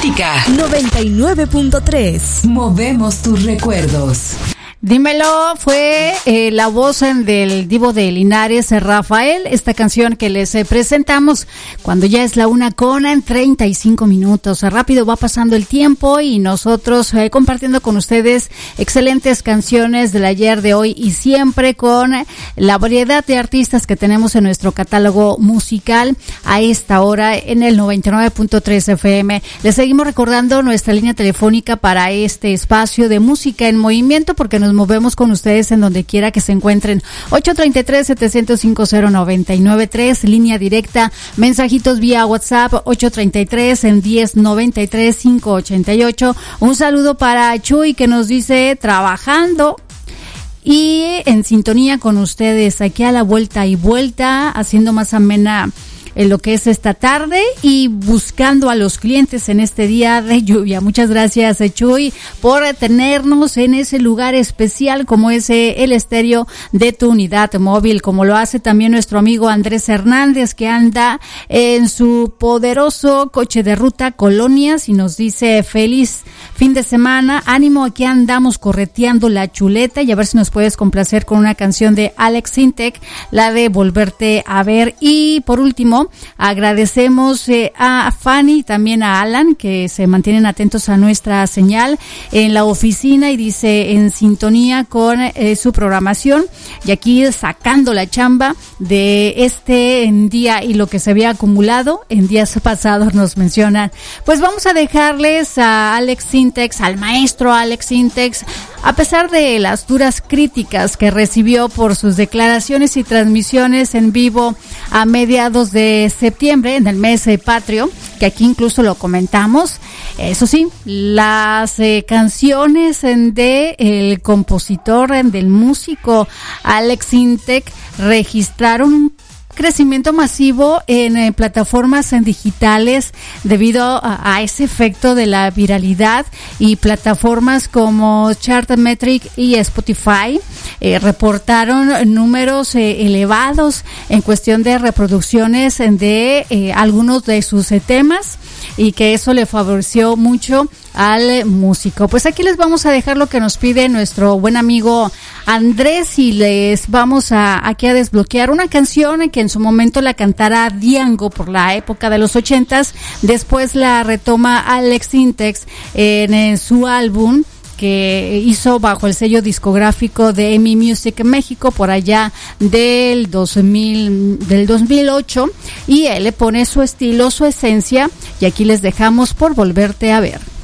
Acústica 99.3. Movemos tus recuerdos. Dímelo, fue la voz del divo de Linares, Rafael, esta canción que les presentamos cuando ya es la 1:35. Rápido va pasando el tiempo y nosotros compartiendo con ustedes excelentes canciones del ayer, de hoy y siempre, con la variedad de artistas que tenemos en nuestro catálogo musical a esta hora en el 99.3 FM. Les seguimos recordando nuestra línea telefónica para este espacio de música en movimiento, porque nos movemos con ustedes en donde quiera que se encuentren. 833-705-0993, línea directa, mensajitos vía WhatsApp, 833-1093-588. Un saludo para Chuy, que nos dice trabajando y en sintonía con ustedes, aquí a la vuelta y vuelta, haciendo más amena en lo que es esta tarde y buscando a los clientes en este día de lluvia. Muchas gracias, Chuy, por tenernos en ese lugar especial como es el estéreo de tu unidad móvil, como lo hace también nuestro amigo Andrés Hernández, que anda en su poderoso coche de ruta Colonias y nos dice feliz fin de semana, ánimo, aquí andamos correteando la chuleta, y a ver si nos puedes complacer con una canción de Alex Sintek, la de Volverte a Ver. Y por último, agradecemos a Fanny y también a Alan, que se mantienen atentos a nuestra señal en la oficina y dice en sintonía con su programación, y aquí sacando la chamba de este día y lo que se había acumulado en días pasados, nos mencionan. Pues vamos a dejarles a Alex Sintek, al maestro Alex Sintek, a pesar de las duras críticas que recibió por sus declaraciones y transmisiones en vivo a mediados de septiembre, en el mes patrio, que aquí incluso lo comentamos. Eso sí, las canciones de el compositor, del músico Alex Sintek, registraron un crecimiento masivo en plataformas digitales debido a ese efecto de la viralidad, y plataformas como Chartmetric y Spotify reportaron números elevados en cuestión de reproducciones de algunos de sus temas, y que eso le favoreció mucho al músico. Pues aquí les vamos a dejar lo que nos pide nuestro buen amigo Andrés, y les vamos aquí a desbloquear una canción que en su momento la cantara Diango por la época de los 80s, después la retoma Alex Sintek en su álbum que hizo bajo el sello discográfico de EMI Music México por allá del 2008, y él le pone su estilo, su esencia, y aquí les dejamos Por Volverte a Ver.